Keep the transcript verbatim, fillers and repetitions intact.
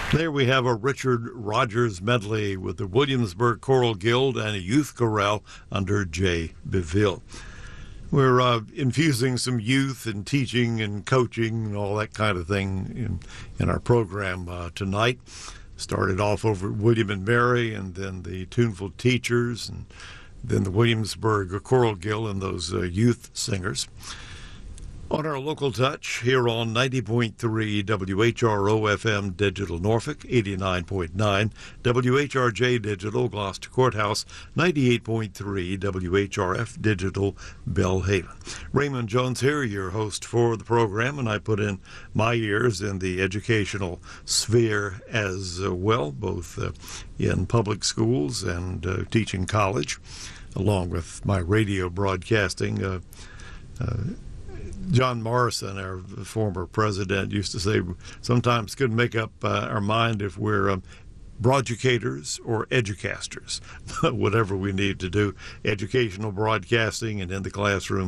There we have a Richard Rogers medley with the Williamsburg Choral Guild and a youth chorale under Jay Beville. We're uh, infusing some youth and teaching and coaching and all that kind of thing in, in our program uh, tonight. Started off over at William and Mary, and then the Tuneful Teachers, and then the Williamsburg Choral Guild and those uh, youth singers. On our local touch here on ninety point three W H R O F M Digital Norfolk, eighty-nine point nine W H R J Digital Gloucester Courthouse, ninety-eight point three W H R F Digital Bellhaven. Raymond Jones here, your host for the program, and I put in my years in the educational sphere as well, both uh, in public schools and uh, teaching college, along with my radio broadcasting. Uh, uh, John Morrison, our former president, used to say sometimes couldn't make up uh, our mind if we're um, broadcasters or educasters. Whatever we need to do, educational broadcasting and in the classroom